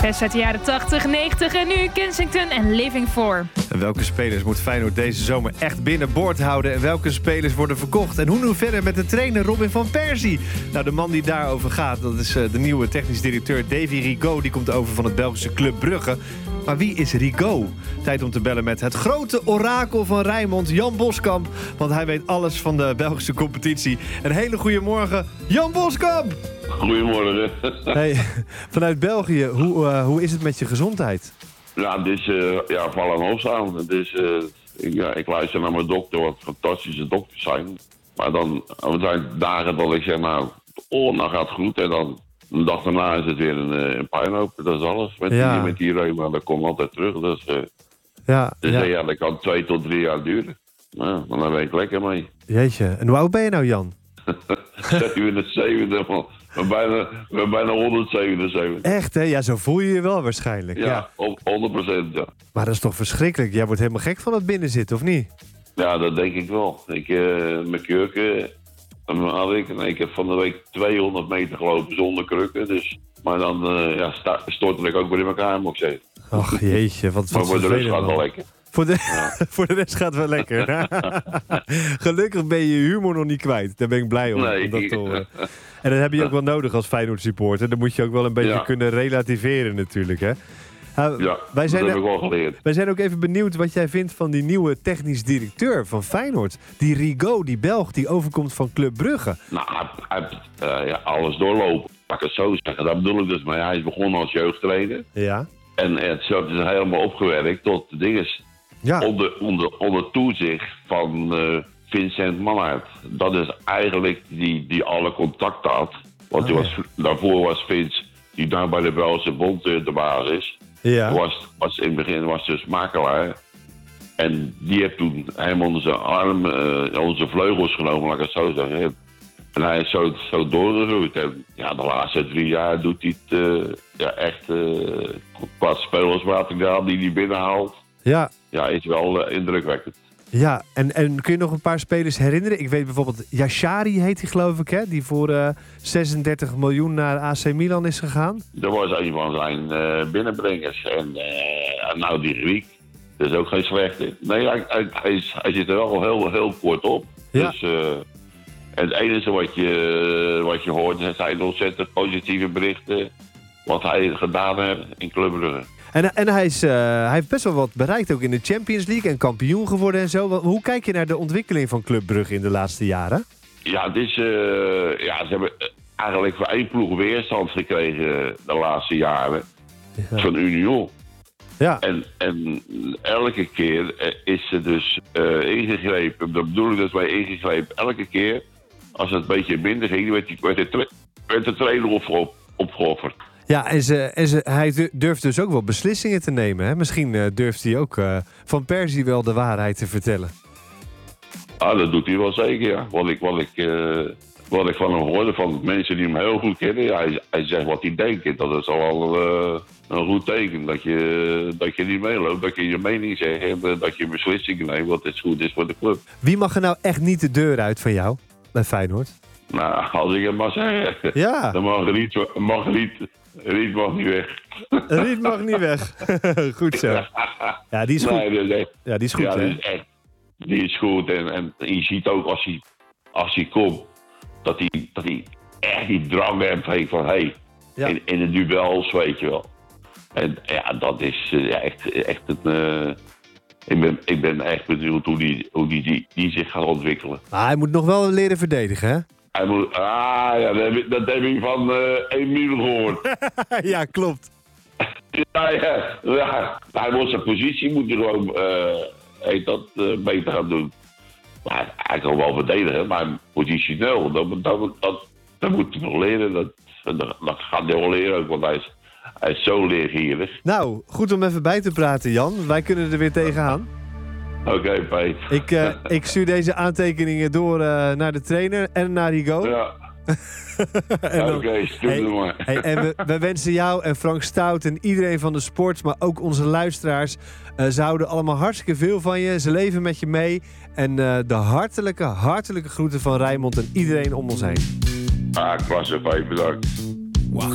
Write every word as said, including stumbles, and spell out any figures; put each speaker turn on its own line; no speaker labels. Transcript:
Succes uit de jaren tachtig, negentig en nu in Kensington en Living For.
En welke spelers moet Feyenoord deze zomer echt binnenboord houden? En welke spelers worden verkocht? En hoe nu verder met de trainer Robin van Persie? Nou, de man die daarover gaat, dat is uh, de nieuwe technisch directeur Davy Rigaud. Die komt over van het Belgische Club Brugge. Maar wie is Rigaud? Tijd om te bellen met het grote orakel van Rijnmond, Jan Boskamp. Want hij weet alles van de Belgische competitie. Een hele goede morgen, Jan Boskamp!
Goedemorgen.
Hey, vanuit België, hoe, uh, hoe is het met je gezondheid?
Ja, het is uh, ja, vallen en opstaan. Het is, uh, ik, ja, ik luister naar mijn dokter, wat fantastische dokters zijn. Maar dan er zijn dagen dat ik zeg, nou, oh, nou gaat het goed. En dan een dag daarna is het weer een, een puinhoop. Dat is alles met
ja.
die, met die reuma. Dat komt altijd terug. Dus, uh,
ja,
dus
ja.
ja, dat kan twee tot drie jaar duren. Nou, maar daar ben ik lekker mee.
Jeetje, en hoe oud ben je nou, Jan?
zevenenzeventig, man. We zijn bijna, we bijna honderdzevenenzeventig.
Echt, hè? Ja, zo voel je je wel waarschijnlijk.
Ja,
ja.
honderd procent, ja.
Maar dat is toch verschrikkelijk? Jij wordt helemaal gek van het binnenzitten, of niet?
Ja, dat denk ik wel. Ik, uh, mijn kurken, en ik heb van de week tweehonderd meter gelopen zonder krukken. Dus, maar dan uh, ja, sta, stortte ik ook weer in elkaar, moet ik zeggen.
Ach, jeetje, wat, wat
maar voor de rest gaat het wel lekker.
Voor de,
ja.
voor de rest gaat het wel lekker. Gelukkig ben je je humor nog niet kwijt. Daar ben ik blij om,
nee.
om dat te horen. En dat heb je ook wel nodig als Feyenoord supporter. Dan moet je ook wel een beetje ja. kunnen relativeren natuurlijk, hè? Uh,
ja,
wij zijn
dat heb ik wel geleerd.
Wij zijn ook even benieuwd wat jij vindt van die nieuwe technisch directeur van Feyenoord. Die Rigaud, die Belg, die overkomt van Club Brugge.
Nou, hij, hij heeft uh, ja, alles doorlopen. Laat ik het zo zeggen. Dat bedoel ik dus. Maar hij is begonnen als jeugdtrainer.
Ja.
En het is helemaal opgewerkt tot de dinges. Ja. Onder, onder, onder toezicht van uh, Vincent Manhart. Dat is eigenlijk die, die alle contact had. Want oh, die was, ja. daarvoor was Vince, die daar bij de Belgische Bond de baas is.
Ja.
Was, was in het begin was dus makelaar. En die heeft toen helemaal onze arm, uh, onze vleugels genomen, laat ik het zo zeggen. En hij is zo, zo doorgegroeid. En ja, de laatste drie jaar doet hij het uh, ja, echt uh, qua spelersmateriaal die hij binnenhaalt.
Ja.
Ja, is wel uh, indrukwekkend.
Ja, en, en kun je nog een paar spelers herinneren? Ik weet bijvoorbeeld, Yashari heet hij geloof ik, hè? Die voor uh, zesendertig miljoen naar A C Milan is gegaan.
Dat was een van zijn uh, binnenbrengers. En uh, nou, die Griek, dat is ook geen slechte. Nee, hij, hij, hij, is, hij zit er wel heel, heel kort op.
Ja.
Dus, uh, en het enige wat je, wat je hoort, zijn ontzettend positieve berichten. Wat hij gedaan heeft in Club Brugge.
En, en hij, is, uh, hij heeft best wel wat bereikt ook in de Champions League en kampioen geworden en zo. Hoe kijk je naar de ontwikkeling van Club Brugge in de laatste jaren?
Ja, het is, uh, ja, ze hebben eigenlijk voor één ploeg weerstand gekregen de laatste jaren. Ja. Van Union.
Ja.
En, en elke keer is ze dus uh, ingegrepen. Dat bedoel ik dus bij ingegrepen. Elke keer als het een beetje minder ging, werd, die, werd, de, tra- werd de trainer op, opgeofferd.
Ja, en, ze, en ze, hij durft dus ook wel beslissingen te nemen. Hè? Misschien uh, durft hij ook uh, Van Persie wel de waarheid te vertellen.
Ah, dat doet hij wel zeker, ja. Wat ik, wat ik, uh, wat ik van hem hoorde, van mensen die hem heel goed kennen. Ja, hij, hij zegt wat hij denkt. Dat is al wel uh, een goed teken. Dat je, dat je niet meeloopt, dat je je mening zegt. Dat je beslissingen neemt wat het goed is voor de club.
Wie mag er nou echt niet de deur uit van jou bij Feyenoord?
Nou, als ik het mag zeggen,
ja.
dan mag Riet, mag Riet, Riet mag niet weg.
Riet mag niet weg. Goed zo. Ja, die is goed.
Nee, dat is echt,
ja, die is goed,
ja,
hè?
Die is, echt, die is goed. En, en je ziet ook als hij, als hij komt, dat hij, dat hij echt die drang heeft van, hé, hey, ja. in, in de duels, weet je wel. En ja, dat is uh, echt, echt een... Uh, ik, ben, ik ben echt benieuwd hoe die, hoe die, die, die zich gaat ontwikkelen.
Maar hij moet nog wel leren verdedigen, hè?
Hij moet, ah, ja, dat heb ik, dat heb ik van uh, Emiel gehoord.
Ja, klopt.
Ja, ja, ja, hij moet zijn positie moet hij gewoon uh, heet dat, uh, beter gaan doen. Maar hij kan wel verdedigen, maar positioneel, dat, dat, dat, dat moet hij nog leren. Dat, dat, dat gaat hij wel leren ook, want hij is, hij is zo leergierig.
Nou, goed om even bij te praten, Jan. Wij kunnen er weer tegenaan.
Oké, okay, Peet.
Ik, uh, ik stuur deze aantekeningen door uh, naar de trainer en naar Rigaud.
Ja. Oké, okay, stuur
hey,
hem maar.
Hey, en we, we wensen jou en Frank Stout en iedereen van de sport, maar ook onze luisteraars, uh, ze houden allemaal hartstikke veel van je. Ze leven met je mee. En uh, de hartelijke, hartelijke groeten van Rijnmond en iedereen om ons heen.
Ah, klasse, Peet. Bedankt.